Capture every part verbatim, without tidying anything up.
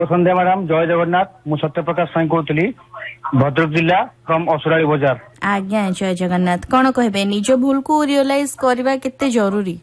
संध्या madam जय जगन्नाथ मु सत्यप्रकाश साई कहती भद्रक जिला फ्रॉम असुराली बाजार। आज्ञा जय जगन्नाथ कौन कहबे निज भूल को रियलाइज करबा केते जरूरी?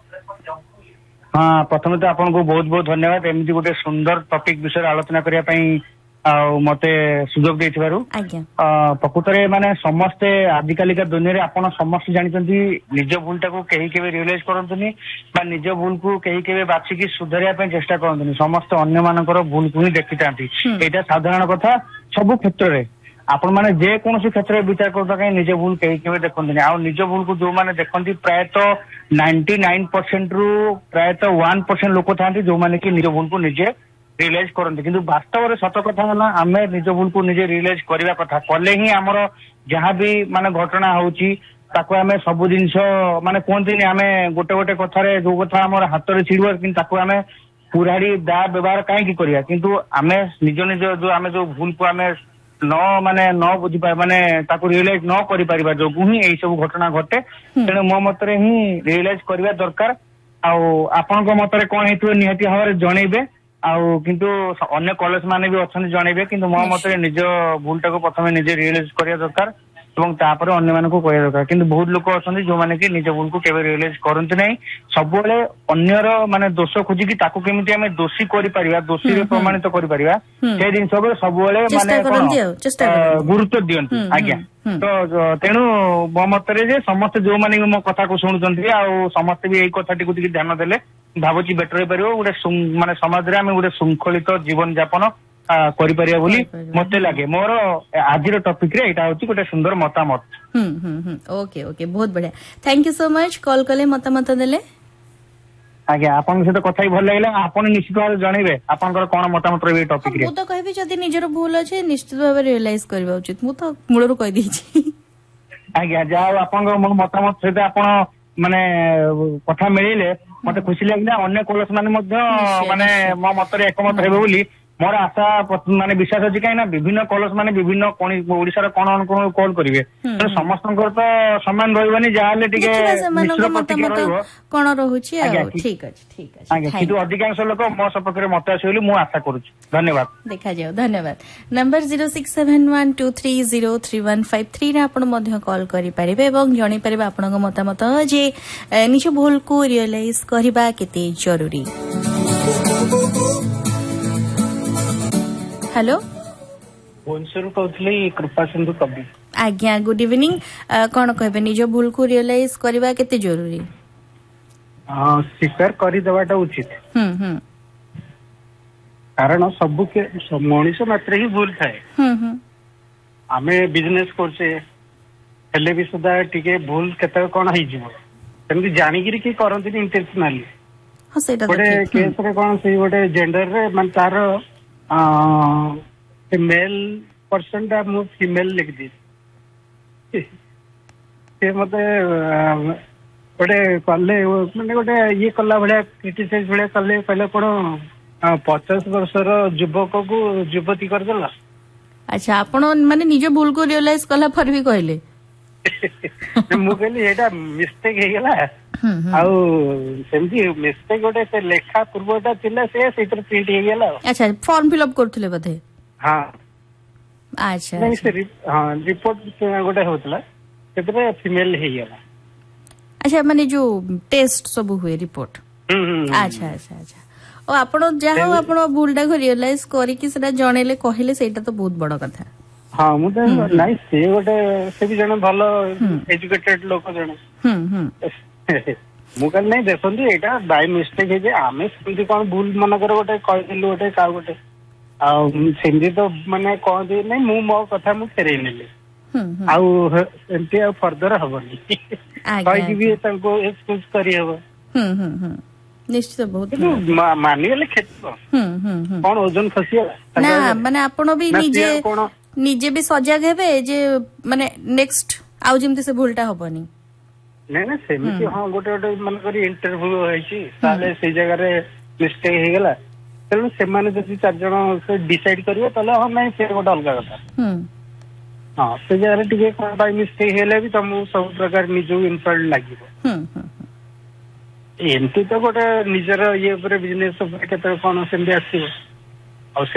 हाँ प्रथम तो आपन को बहुत बहुत धन्यवाद एमती गोटे सुंदर टॉपिक विषय आलोचना करिया पई मते सुजोग देथिबारु। आज्ञा प्रकृतरे माने समस्ते आजिकालिका दुनिया रे आपण समस्त जानिचंती निज भूलटा को केही केबे रियलाइज करंतनी बा निज भूल को केही केबे बाछी की सुधारिया पई चेष्टा करंतनी समस्त अन्य मानकर भूल को ही देखितांती। एटा साधारण कथा सब क्षेत्र रे आपण माने जे कोनोसी क्षेत्र रे विचार करता कहीं निज भूल केही केबे देखंतनी आ निज भूल को जो माने देखंती प्राय तो निन्यानवे परसेंट रु प्राय तो एक परसेंट लोक थांती जो माने कि निज भूल को निजे रियलाइज करते किंतु वास्तव में सत कथा है आम निज भूल को निजे रियलाइज करने कथा कले ही आमर जहाँ भी माने घटना होची ताको आमे सब जिनस माने कहते आमे गोटे गोटे कथारे जो कथा आम हाथ में छिड़वा कि आमे पुराड़ी दा व्यवहार कहीं करिया किंतु आमे निज निज जो आमे जो भूल को आमे न माने न बुझी पाए माने ताको रियलाइज न करि परिबा जो ही एई सब घटना घटे तेणु मो मतरे ही रियलाइज करबा दरकार आ आपन को मतरे कोन हेतु निहाती भाव जणेबे आउ किंतु अन्य कॉलेज माने भी अच्छे जनइबे किंतु मो मत निज भूलटा को प्रथम निजे रियलाइज करिया दरकार एवं तापर अन्य मानक कहया दरकार किंतु बहुत लोक अच्छे जो माने कि निज भूल को केबे रियलाइज करंती नहीं सबले अन्यर माने दोष खोजी कि ताको केमिति हमें दोषी करि परिबा दोषी रे प्रमाणित करि परिबा से दिन सब सबले माने गुरुत्व दियंती। आज्ञा तो तेणु मो मतरे जे समस्त जो माने मो कथा को सुनुचंती आ समस्त भी एई कथाटी को ध्यान देले भावुची बेटर हो गोटे माने समाज रे आमे गोटे शृंखलित जीवन यापन करि परिया बोली मते लागे मोर आज टॉपिक रे एटा होची गोटे सुंदर मतामत। हम्म हम्म ओके ओके बहुत बढ़िया thank you so much call कले मतामत देले। आज्ञा आपन से तो कथा ही भल लागला आपन निश्चित भाव जणैबे आपनकर कोन मतामत रहबे टॉपिक रे। मु तो कहबी जदी निजर भूल अछि निश्चित भाव रियलाइज करबा उचित मु तो मूलरू कहि दी छी। आज्ञा जाओ आपन मतामत से आपन माने कथा मिलिले मते खुशी लागला अन्य कॉलेज माने मध्य माने मो मतरे एकमत हेबे बोली मोर आशा माने विश्वास अछि काई ना विभिन्न कॉलेज माने विभिन्न ओडिसा रे कोन कोन कॉल करिवे तो समस्तनकर तो समान रहबनी जाले टिके मिश्र प्रतिक्रिया कोन रहउची आ ठीक अछि ठीक अछि। आगे किंतु अधिकांश लोक मो सपक्ष रे मत आसी बोली मु आशा करूची धन्यवाद। देखा जाओ धन्यवाद number zero six seven one two three zero three one five three रे आपण मध्य कॉल करि परिबे एवं जणी परिबे आपनक मतामत जे निज भूल को रियलाइज करबा केते जरूरी। हेलो भुवनेश्वर कहली कृपा सिंधु कवि। आज्ञा गुड इवनिंग कौन कहबे निज भूल को रियलाइज करबा केते जरूरी? हां स्वीकार करि देबाटा उचित। हम्म हम्म कारण सब के मनुष्य मात्र ही भूल थाए। हम्म हम्म आमे बिजनेस करछे हेले भी सुधा टिके भूल केते कोन हई जीवो तमि जानि गिरी की करंती इंटेंशनली। हां सेटा तो गोटे केस रे कोन से गोटे जेंडर रे मन तार मेल पर्सन मु फीमेल लिख दी से मते गोटे कले माने गोटे ये कला भलिया क्रिटिसाइज भलिया कले पहले कोन पचास वर्षर युवक को युवती कर देला। अच्छा आपण माने निज भूल को रियलाइज कला पर भी कहले मु कहली एटा मिस्टेक हे गेला आउ सेमती मिस्टेक गोटे से लेखा पूर्वटा थिला से सेतर प्रिंट हे गेला। अच्छा फॉर्म फिल अप करथले बथे। हां अच्छा नहीं से हां रिपोर्ट गोटे होतला सेतरे फीमेल हे गेला। अच्छा माने जो टेस्ट सब हुए रिपोर्ट। हम्म अच्छा अच्छा अच्छा ओ आपण जहा आपण भूलटा को रियलाइज करी कि सेटा जणेले कहिले सेटा तो बहुत बड़ कथा। हां मु तो नहीं से गोटे से भी जने भलो एजुकेटेड लोक जने हम्म हम्म मु कहली नहीं देखंती एटा बाय मिस्टेक हे जे आमे सेमती कोन भूल मन कर गोटे कहि दिलु गोटे का गोटे आ सेमती तो माने कोन दे नहीं मु मो कथा मु फेरै नेले हम्म आउ सेमती आ फर्दर हबनी कहि कि भी तनको एक्सक्यूज करी हबो। हम्म हम्म निश्चित बहुत मानि गेले खेत हम्म हम्म कोन ओजन खसिया ना माने आपण भी निजे निजे भी सजग हेबे जे माने नेक्स्ट आउ जेमती से भूलटा हबनी नहीं ना सेमिति हाँ गोटे गोटे मन करी इंटरव्यू होइछि ताले से जगह रे मिस्टेक हे गेला तेणु से माने जति चार जण से डिसाइड करियो तले हम नहीं से गोटे अलग कथा। हम्म हां से जगह रे टिके कोन बाय मिस्टेक हेले भी तुम सब प्रकार निजो इनसल्ट लागिबो। हम्म हम्म एमती तो गोटे निजर ये ऊपर बिजनेस ऊपर केते कोन सेमती आसीबो